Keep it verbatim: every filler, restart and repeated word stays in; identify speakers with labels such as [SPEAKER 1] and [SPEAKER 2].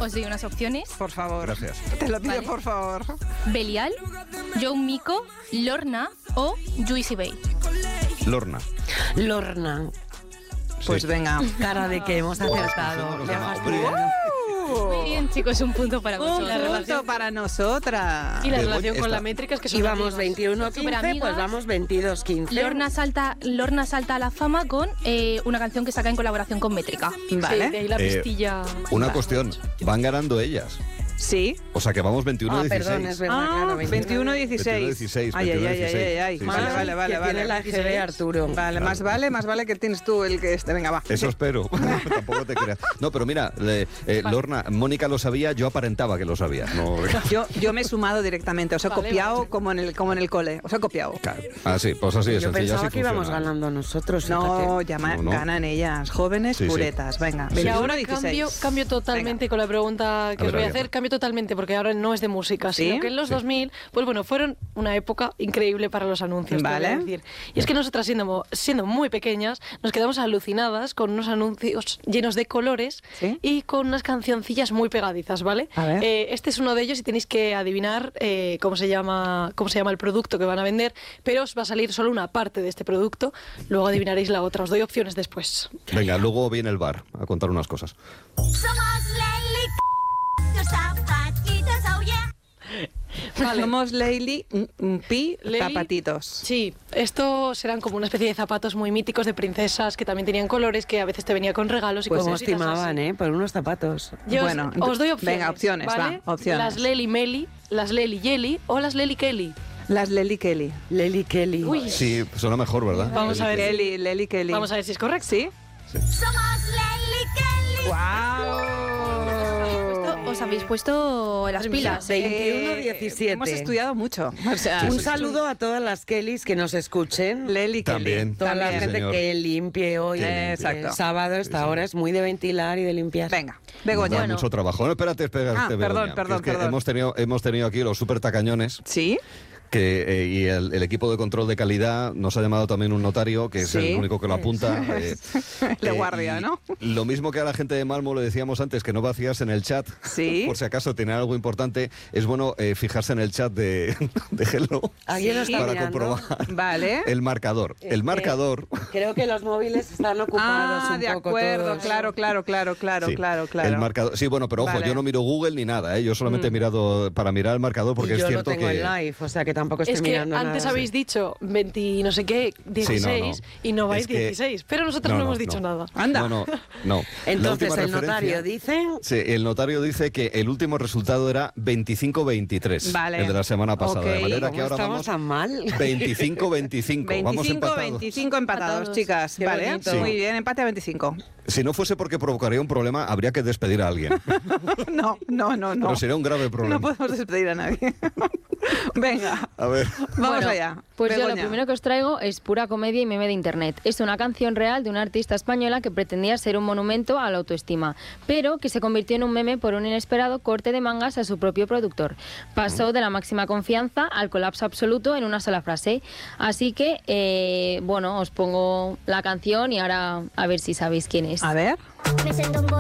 [SPEAKER 1] Os doy unas opciones.
[SPEAKER 2] Por favor.
[SPEAKER 3] Gracias.
[SPEAKER 2] Te lo pido,
[SPEAKER 1] Vale.
[SPEAKER 2] por favor.
[SPEAKER 1] Belial, Joe Miko, Lorna o Juicy Bay.
[SPEAKER 3] Lorna.
[SPEAKER 4] Lorna.
[SPEAKER 2] Pues
[SPEAKER 3] Sí.
[SPEAKER 2] venga.
[SPEAKER 4] Cara de que hemos acertado.
[SPEAKER 3] Wow,
[SPEAKER 4] Me ha
[SPEAKER 3] hombre.
[SPEAKER 4] fastidiado.
[SPEAKER 1] Muy bien, chicos, un punto para
[SPEAKER 2] Un
[SPEAKER 1] vosotros.
[SPEAKER 2] punto
[SPEAKER 5] relación-
[SPEAKER 2] para nosotras.
[SPEAKER 5] Y la
[SPEAKER 3] De
[SPEAKER 5] relación
[SPEAKER 3] buen-
[SPEAKER 5] con
[SPEAKER 3] esta-
[SPEAKER 5] la métrica es que son
[SPEAKER 4] Íbamos
[SPEAKER 5] amigas.
[SPEAKER 4] veintiuno quince,
[SPEAKER 1] Superamigas.
[SPEAKER 4] pues vamos veintidós quince.
[SPEAKER 1] Lorna salta, Lorna salta a la fama con eh, una canción que saca en colaboración con Métrica.
[SPEAKER 5] Sí, de
[SPEAKER 2] Vale.
[SPEAKER 5] ahí la
[SPEAKER 3] Eh,
[SPEAKER 5] pistilla.
[SPEAKER 3] Una cuestión, van ganando ellas.
[SPEAKER 2] Sí.
[SPEAKER 3] O sea que vamos veintiuno
[SPEAKER 4] Ah,
[SPEAKER 3] dieciséis.
[SPEAKER 4] perdón, es verdad,
[SPEAKER 2] Ah,
[SPEAKER 4] claro.
[SPEAKER 2] veintiuno dieciséis.
[SPEAKER 3] dieciséis,
[SPEAKER 2] Ay, ay, ay, ay,
[SPEAKER 3] veintiuno
[SPEAKER 2] ay, ay.
[SPEAKER 3] dieciséis.
[SPEAKER 2] Vale,
[SPEAKER 3] Sí, sí,
[SPEAKER 2] vale,
[SPEAKER 3] sí.
[SPEAKER 2] vale,
[SPEAKER 4] Que
[SPEAKER 2] vale.
[SPEAKER 4] tiene la G B Arturo.
[SPEAKER 2] Vale, más vale, más vale que tienes tú el que este. Venga, va.
[SPEAKER 3] Eso espero. Tampoco te creas. No, pero mira, le- eh, Lorna, Mónica lo sabía, yo aparentaba que lo sabía. No,
[SPEAKER 2] Yo, yo me he sumado directamente, os he
[SPEAKER 5] Vale,
[SPEAKER 2] copiado
[SPEAKER 5] vale.
[SPEAKER 2] como en el como en el cole, os he copiado.
[SPEAKER 3] claro. Ah, sí, pues así de
[SPEAKER 4] Yo
[SPEAKER 3] sencillo.
[SPEAKER 4] pensaba
[SPEAKER 3] así
[SPEAKER 4] que íbamos
[SPEAKER 3] funciona.
[SPEAKER 4] ganando nosotros.
[SPEAKER 2] No,
[SPEAKER 4] fíjate.
[SPEAKER 2] ya ma-
[SPEAKER 3] No, no.
[SPEAKER 2] ganan ellas, jóvenes
[SPEAKER 3] Sí, sí.
[SPEAKER 2] puretas. Venga,
[SPEAKER 5] Y
[SPEAKER 2] veintiuno
[SPEAKER 5] ahora
[SPEAKER 2] dieciséis.
[SPEAKER 5] cambio, cambio totalmente con la pregunta que
[SPEAKER 3] A
[SPEAKER 5] os
[SPEAKER 3] ver,
[SPEAKER 5] voy a
[SPEAKER 3] a ver.
[SPEAKER 5] hacer, cambio totalmente porque ahora no es de música,
[SPEAKER 2] ¿Sí?
[SPEAKER 5] sino que en los
[SPEAKER 3] Sí.
[SPEAKER 5] dos mil, pues bueno, fueron una época increíble para los anuncios, te voy a
[SPEAKER 2] Vale.
[SPEAKER 5] decir. Y es que nosotras siendo, siendo muy pequeñas, nos quedamos alucinadas con unos anuncios llenos de colores
[SPEAKER 2] ¿Sí?
[SPEAKER 5] y con unas cancioncillas muy pegadizas, ¿vale?
[SPEAKER 2] A ver.
[SPEAKER 5] Eh, este es uno de ellos y tenéis que adivinar eh, cómo se llama cómo se llama el producto que van a vender, pero os va a salir solo una parte de este producto, luego adivinaréis la otra. Os doy opciones después.
[SPEAKER 3] Venga, luego viene el bar a contar unas cosas.
[SPEAKER 6] Somos Lely, tus zapatitos, oh yeah.
[SPEAKER 5] Vale.
[SPEAKER 2] Somos Leili, mm, mm, Pi,
[SPEAKER 5] Leili-
[SPEAKER 2] zapatitos.
[SPEAKER 5] Sí, estos serán como una especie de zapatos muy míticos de princesas que también tenían colores, que a veces te venía con regalos y
[SPEAKER 4] Pues
[SPEAKER 5] con
[SPEAKER 4] nos
[SPEAKER 5] cositas
[SPEAKER 4] timaban,
[SPEAKER 5] así.
[SPEAKER 4] ¿eh? Por unos zapatos.
[SPEAKER 5] Yo os-
[SPEAKER 2] Bueno,
[SPEAKER 5] os, doy opciones.
[SPEAKER 2] venga, opciones,
[SPEAKER 5] ¿vale?
[SPEAKER 2] va, opciones.
[SPEAKER 5] Las Lely Meli, las Lely Jelly o las Lely Kelly.
[SPEAKER 2] Las Leli Kelly.
[SPEAKER 4] Lely Kelly.
[SPEAKER 5] Uy.
[SPEAKER 3] Sí, suena mejor, ¿verdad?
[SPEAKER 5] Vamos a ver.
[SPEAKER 2] Kelly, Leli Kelly.
[SPEAKER 5] Vamos a ver si es correcto.
[SPEAKER 2] ¿Sí?
[SPEAKER 6] Somos Lely Kelly.
[SPEAKER 2] ¡Wow!
[SPEAKER 1] Os habéis puesto las pilas. ¿eh?
[SPEAKER 4] veintiuno diecisiete.
[SPEAKER 2] Hemos estudiado mucho. O sea,
[SPEAKER 4] Un saludo a todas las Kellys que nos escuchen.
[SPEAKER 2] Leli Kelly.
[SPEAKER 3] También.
[SPEAKER 4] Toda la
[SPEAKER 3] Sí,
[SPEAKER 4] gente
[SPEAKER 3] señor.
[SPEAKER 4] que limpie hoy.
[SPEAKER 2] Que
[SPEAKER 4] eh,
[SPEAKER 2] limpie. Exacto.
[SPEAKER 4] Sábado, esta hora es muy de ventilar y de limpiar.
[SPEAKER 2] Venga,
[SPEAKER 3] Nos
[SPEAKER 2] Begoña.
[SPEAKER 3] da mucho trabajo. No, espérate, espérate,
[SPEAKER 2] Ah,
[SPEAKER 3] Begoña,
[SPEAKER 2] perdón,
[SPEAKER 3] que
[SPEAKER 2] perdón,
[SPEAKER 3] es que
[SPEAKER 2] perdón.
[SPEAKER 3] Hemos tenido, hemos tenido aquí los super tacañones.
[SPEAKER 2] ¿Sí?
[SPEAKER 3] Que, eh, y el, el equipo de control de calidad nos ha llamado también un notario, que es
[SPEAKER 2] Sí.
[SPEAKER 3] el único que lo apunta. eh,
[SPEAKER 2] De
[SPEAKER 3] eh,
[SPEAKER 2] guardia,
[SPEAKER 3] y
[SPEAKER 2] ¿no?
[SPEAKER 3] Lo mismo que a la gente de Malmo le decíamos antes, que no vacías en el chat,
[SPEAKER 2] Sí.
[SPEAKER 3] por si acaso tiene algo importante, es bueno eh, fijarse en el chat de, de Hello
[SPEAKER 4] ¿Alguien lo está
[SPEAKER 3] para
[SPEAKER 4] mirando?
[SPEAKER 3] comprobar
[SPEAKER 2] Vale.
[SPEAKER 3] el marcador.
[SPEAKER 4] Es
[SPEAKER 3] El
[SPEAKER 4] que
[SPEAKER 3] marcador...
[SPEAKER 4] Creo que los móviles están ocupados
[SPEAKER 2] Ah,
[SPEAKER 4] un
[SPEAKER 2] de
[SPEAKER 4] poco
[SPEAKER 2] acuerdo,
[SPEAKER 4] todos.
[SPEAKER 2] claro, claro, claro, claro,
[SPEAKER 3] Sí,
[SPEAKER 2] claro, claro.
[SPEAKER 3] El marcador, sí, bueno, pero ojo,
[SPEAKER 2] Vale.
[SPEAKER 3] yo no miro Google ni nada, ¿eh? Yo solamente he mirado para mirar el marcador porque
[SPEAKER 4] y
[SPEAKER 3] es
[SPEAKER 4] yo
[SPEAKER 3] cierto
[SPEAKER 4] lo tengo
[SPEAKER 3] que...
[SPEAKER 4] en live, o sea que tampoco estoy
[SPEAKER 5] Es que
[SPEAKER 4] mirando
[SPEAKER 5] antes
[SPEAKER 4] nada.
[SPEAKER 5] habéis dicho veinte no sé qué, dieciséis,
[SPEAKER 3] no.
[SPEAKER 5] y no vais
[SPEAKER 3] Es que-
[SPEAKER 5] dieciséis. Pero nosotros
[SPEAKER 3] No,
[SPEAKER 5] no,
[SPEAKER 3] no,
[SPEAKER 5] hemos dicho
[SPEAKER 3] no.
[SPEAKER 5] nada.
[SPEAKER 2] Anda.
[SPEAKER 3] No, no, no. La
[SPEAKER 4] Entonces
[SPEAKER 3] última
[SPEAKER 4] el notario
[SPEAKER 3] referencia-
[SPEAKER 4] dice...
[SPEAKER 3] Sí, el notario dice que el último resultado era veinticinco veintitrés,
[SPEAKER 2] Vale.
[SPEAKER 3] el de la semana pasada.
[SPEAKER 2] Ok.
[SPEAKER 3] De manera
[SPEAKER 4] ¿Cómo
[SPEAKER 3] que ahora
[SPEAKER 4] estamos
[SPEAKER 3] vamos
[SPEAKER 4] tan mal?
[SPEAKER 3] veinticinco veinticinco. Vamos
[SPEAKER 2] veinticinco
[SPEAKER 3] empatados.
[SPEAKER 2] veinticinco empatados,
[SPEAKER 5] Empatados.
[SPEAKER 2] chicas.
[SPEAKER 4] Qué
[SPEAKER 2] Vale,
[SPEAKER 4] bonito.
[SPEAKER 2] muy
[SPEAKER 3] Sí.
[SPEAKER 2] bien, empate a veinticinco.
[SPEAKER 3] Si no fuese porque provocaría un problema, habría que despedir a alguien.
[SPEAKER 2] No, no, no, no.
[SPEAKER 3] Pero sería un grave problema.
[SPEAKER 2] No podemos despedir a nadie. Venga,
[SPEAKER 3] A ver.
[SPEAKER 2] vamos
[SPEAKER 7] Bueno,
[SPEAKER 2] allá.
[SPEAKER 7] Pues yo lo
[SPEAKER 2] Begoña.
[SPEAKER 7] primero que os traigo es pura comedia y meme de internet. Es una canción real de una artista española que pretendía ser un monumento a la autoestima, pero que se convirtió en un meme por un inesperado corte de mangas a su propio productor. Pasó de la máxima confianza al colapso absoluto en una sola frase. Así que, eh, bueno, os pongo la canción y ahora a ver si sabéis quién es.
[SPEAKER 2] A ver.
[SPEAKER 6] Me sento un